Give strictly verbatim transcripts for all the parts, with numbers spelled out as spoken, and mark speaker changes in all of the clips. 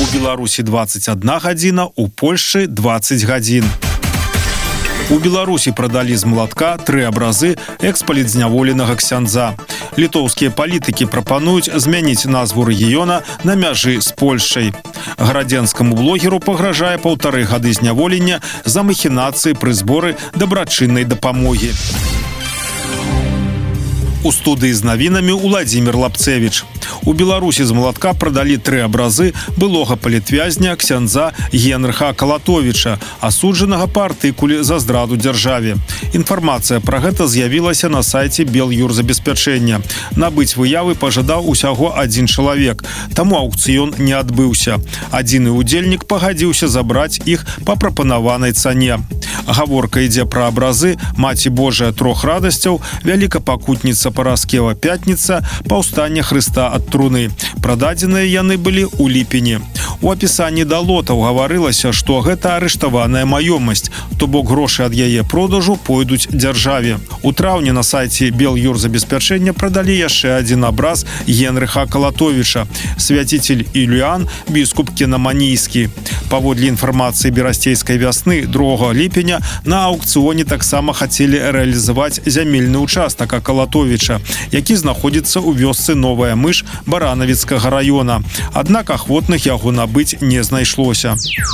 Speaker 1: Беларусі двадцать одна гадзіна, у Польшчы двадцать гадзін. У Беларусі прадалі з малатка тры абразы экс-палітзняволенага ксяндза. Літоўскія палітыкі прапануюць змяніць назву рэгіёна на мяжы з Польшчай. Гарадзенскаму блогеру пагражае паўтары гады зняволення за махінацыі пры зборы дабрачыннай дапамогі. У студыі з навінамі Уладзімір Лапцевіч. У Беларусі з малатка прадалі тры абразы былога палітвязня ксяндза Генрыха Калатовіча, асуджанага па артыкуле за здраду дзяржаве. Інфармацыя пра гэта з'явілася на сайце Белюрзабеспячэння. Набыць выявы пажадаў усяго адзін чалавек, таму аўкцыён не адбыўся. Адзіны ўдзельнік пагадзіўся забраць іх па прапанаванай цане. Гаворка ідзе пра абразы Маці Божая трох радасцяў, Вялікапакутніца Параскева Пятніца, Паўстання Хрыста ад труны. Прададзеныя яны былі ў ліпені. У апісанні да лотаў гаварылася, што гэта арыштаваная маёмасць, то бок грошы ад яе продажу пойдуць дзяржаве. У траўні на сайце Белюрзабеспячэння прадалі яшчэ адзін абраз Генрыха Калатовіча, свяціцель Ілюан, біскуп Кенаманійскі. Паводле інфармацыі Берасцейскай вясны другога ліпеня на аўкцыёне таксама хацелі рэалізаваць зямельны ўчастак Калатовіча, які знаходзіцца ў вёсцы Новая Мыш Баранавіцкага раёна. Аднак ахвотных яго набыць не знайшлося.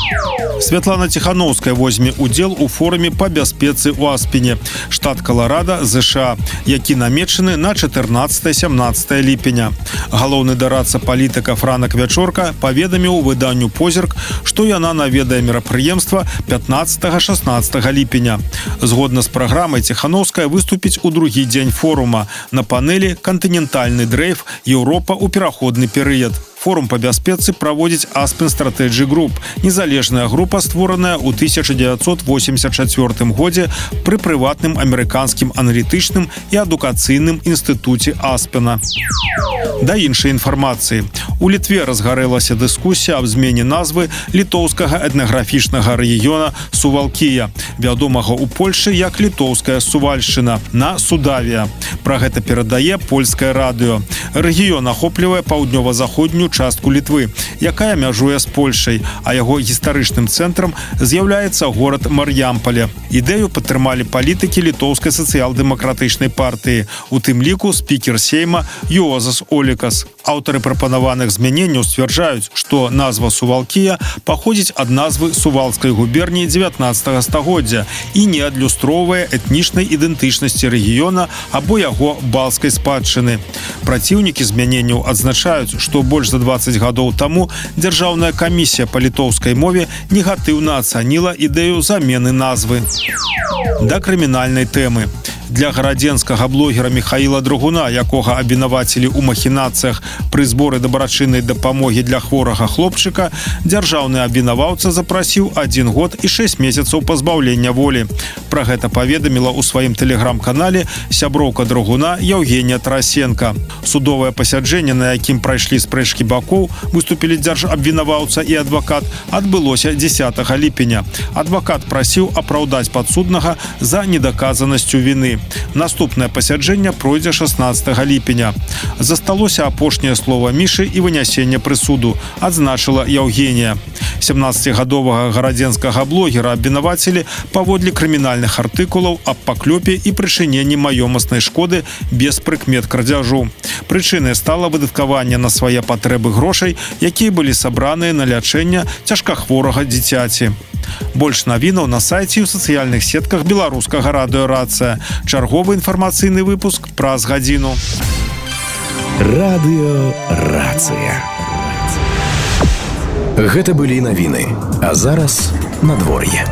Speaker 1: Святлана Ціхановская возьме удзел у форуме па бяспецы ў Аспене, штат Каларада, ЗША, які намечаны на чатырнаццатае-сямнаццатае ліпеня. Галоўны дарадца палітыка Франак Вячорка паведаміў выданню «Позірк», што яна наведае мерапрыемства пятнаццатага-шаснаццатага ліпеня. Згодна з праграмай Ціхановская выступіць у другі дзень форума на панелі «Кантынентальны дрейф. Еўропа ў пераходны перыяд». Форум па бяспецы праводзіць Aspen Strategy Group, незалежная група, створаная ў тысяча дзевяцьсот восемьдесят чацвёртым годзе пры прыватным амерыканскім аналітычным і адукацыйным інстытуце Аспена. Да іншай інфармацыі. У Літве разгарэлася дыскусія аб змене назвы літоўскага этнаграфічнага рэгіёна Сувалкія, вядомага ў Польшчы як літоўская Сувальшчына, на Судавія. Пра гэта перадае польскае радыё. Рэгіён ахоплівае паўднёва-заходнюю частку Літвы, якая мяжуе з Польшай, а яго гістарычным цэнтрам з'яўляецца горад Мар'ямполе. Ідэю падтрымалі палітыкі літоўскай сацыял-дэмакратычнай партыі, у тым ліку спікер Сейма Юозас Олікас. Аўтары прапанаваных змяненняў сцвярджаюць, што назва Сувалкія паходзіць ад назвы Сувалскай губерніі дзевятнаццатага стагоддзя і не адлюстроўвае этнічнай ідэнтычнасці рэгіёна або яго балцкай спадчыны. Праціўнікі змяненняў адзначаюць, што больш за двадцать гадоў таму Дзяржаўная камісія па літоўскай мове негатыўна ацаніла ідэю замены назвы. Да крымінальнай тэмы. Для гарадзенскага блогера Михаіла Драгуна, якога абвінавацілі ў махінацыях пры зборы дабрачыннай дапамогі для хворага хлопчыка, дзяржаўны абвінаваўца запрасіў адзін год і шэсць месяцаў пазбаўлення волі. Пра гэта паведаміла ў сваім тэлеграм-канале сяброўка Драгуна Яўгенія Тарасенка. Судовае пасяджэнне, на якім прайшлі спрэчкі бакоў, выступілі дзяржабвінаваўца і адвакат, адбылося дзесятага ліпеня. Адвакат прасіў апраўдаць падсуднага за недаказанасцю віны. Наступнае пасяджэнне пройдзе шаснаццатага ліпеня. Засталося апошняе слова Мішы і вынясенне прысуду, адзначыла Яўгенія. сямнаццацігадовага гарадзенскага блогера абвінавацілі паводле крымінальных артыкулаў аб паклёпе і прычыненні маёмаснай шкоды без прыкмет крадзяжу. Прычынай стала выдаткаванне на свае патрэбы грошай, якія былі сабраныя на лячэнне цяжкахворага дзіцяці. Больш навінаў на сайце і ў сацыяльных сетках беларускага радыё «Рацыя». Чарговы інфармацыйны выпуск праз гадзіну.
Speaker 2: Радыё «Рацыя». Гэта былі навіны, а зараз надвор'е.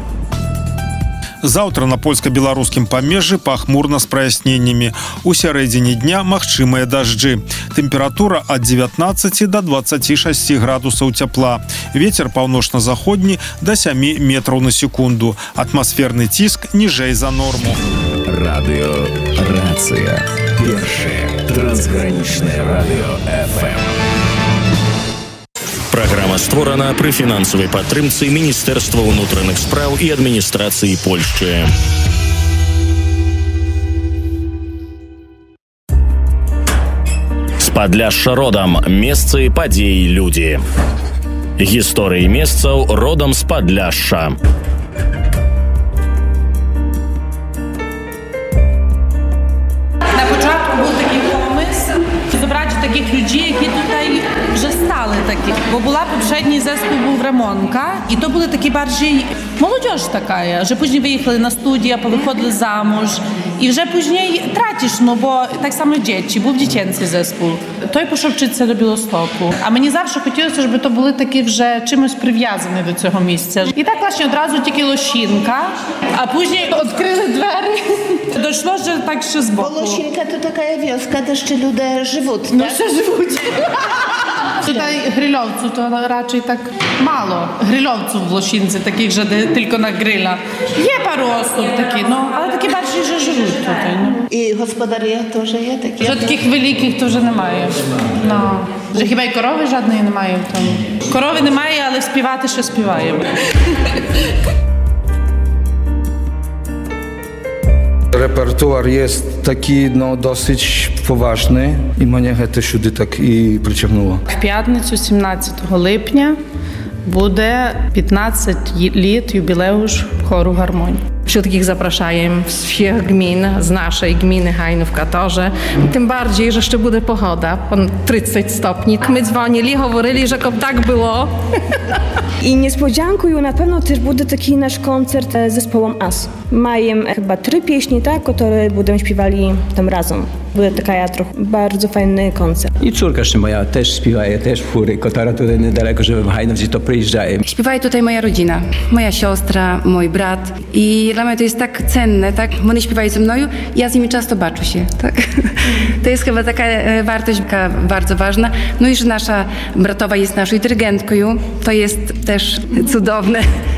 Speaker 1: Заўтра на польска-беларускім памежжы пахмурна з праясненнямі. У сярэдзіне дня магчымыя дажджы. Тэмпература ад дзевятнаццаці да дваццаці шасці градусаў цяпла. Вецер паўночна-заходні да сямі метраў на секунду. Атмасферны ціск ніжэй за норму.
Speaker 2: Радыё «Рацыя». Першае трансгранічнае радыё эф эм.
Speaker 3: Праграма створана пры фінансавай падтрымцы Міністэрства ўнутраных спраў і адміністрацыі Польшчы. З Падляшша родам. Месцы, падзеі, людзі. Гісторыі месцаў родам з Падляшша.
Speaker 4: На початку був такий помисł зібрати таких людей, які тут вже стали такі. Бо була попередній зespół був Ремонка, і то були такі bardziej молодіж така, вже пізніше виїхали на студію, повиходили замуж. І вже пізніше тратиш, ну, бо так само діти, був дитячий зespół. Той пішов вчитися до Білостоку. А мені завжди хотілося, щоб то були такі вже чимось прив'язані до цього місця. І так, власне, одразу тільки Лощинка, а пізніше відкрили двері. Дійшло вже так ще з боку.
Speaker 5: Bo Losienka to taka wioska, też jeszcze ludzie żywot, tak?
Speaker 4: Ну, ще живуть. Tutaj грильовців, то радше так мало. Грильовців в Лощинці, таких же, де тільки на гриля. Є пару осіб такі, ну, але такі більше вже живуть тут. Ну.
Speaker 5: I gospodaria to, że ja takie...
Speaker 4: Вже таких великих то вже немає. Ну, вже хіба й корови жодної немає в тому. Корови немає, але співати ще співаємо.
Speaker 6: Репертуар є такий, ну, досить поважний, і мене це сюди так і притягнуло.
Speaker 4: В п'ятницю, сімнадцятого липня, буде п'ятнадцять літ юбілеуsz chóru Harmonii.
Speaker 7: Wszystkich zapraszają z wszystkich gmin, z naszej gminy Hajnów-Katorze. Tym bardziej, że jeszcze będzie pogoda, ponad trzydzieści stopni. My dzwonili, mówili, że tak było.
Speaker 8: I niespodzianką na pewno też będzie taki nasz koncert z zespołem As. Mają chyba trzy pieśni, tak, które będą śpiewali tam razem. Буде така трохи bardzo fajny koncert.
Speaker 9: І цурка ще моя теж співає, теж в хорі, котра туди недалеко живе в Гайновці, то приїжджає.
Speaker 10: Śpiewa tutaj moja rodzina, moja siostra, mój brat i dla mnie to jest tak cenne, tak? Oni śpiewają ze mną, ja z nimi często baczę się, tak? To jest chyba taka wartość taka bardzo ważna. No i że nasza bratowa jest naszą dyrygentką, to jest też cudowne.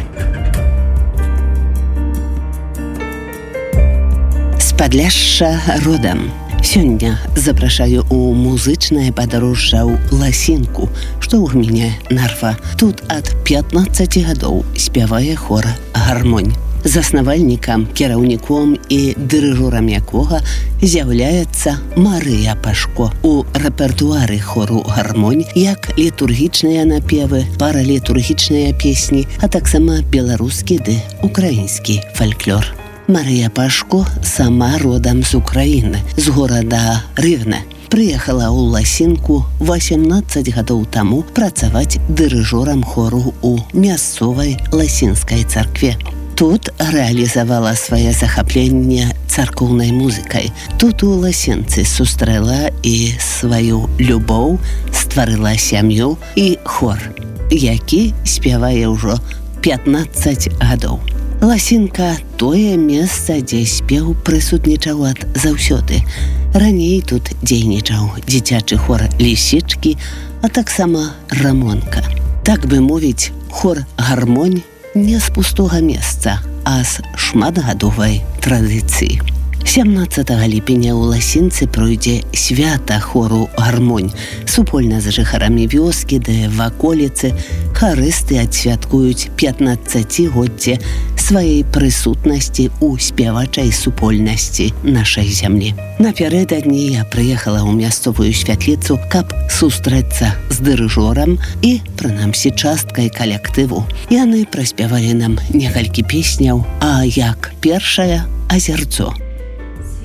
Speaker 11: Z Падляшша родам. Сёння запрашаю у музычнае падарожжа ў Ласінку, што ў гміне Нарва. Тут ад пятнаццаці гадоў спявае хор «Гармонь». Заснавальнікам, кіраўніком і дырыжорам якога з'яўляецца Марыя Пашко. У рэпертуары хору «Гармонь» як літургічныя напевы, паралітургічныя песні, а таксама беларускі ды украінскі фальклор. Марыя Пашко сама родам з Украіны, з горада Рывне. Прыехала ў Ласінку васемнаццаць гадоў таму працаваць дырыжорам хору ў мясцовай ласінскай царкве. Тут рэалізавала свае захапленне царкоўнай музыкай. Тут у Ласінцы сустрэла і сваю любоў, стварыла сям'ю і хор, які спявае ўжо пятнаццаць гадоў. Ласінка – тое месца, дзе спеў прысутнічаў ад заўсёды. Раней тут дзейнічаў дзіцячы хор «Лісічкі», а таксама «Рамонка». Так бы мовіць, хор «Гармонь» не з пустога месца, а з шматгадовай традыцыі. сямнаццатага ліпеня ў Ласінцы пройдзе свята хору «Гармонь». Супольна з жыхарамі вёскі ды ваколіцы харысты адсвяткуюць пятнаццацігоддзе сваёй прысутнасці ў спявачай супольнасці нашай зямлі. Напярэдадні я прыехала ў мясцовую святліцу, каб сустрэцца з дырыжорам і, прынамсі, часткай калектыву. Яны праспявалі нам некалькі песняў, а як першая «Азерцо».